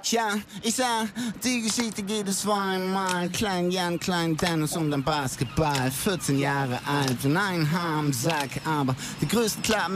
Tja, ich sag, die Geschichte geht es zweimal. Klein Jan, Klein Dennis und dann Basketball. 14 Jahre alt und ein Haar am Sack, aber die größten Klappen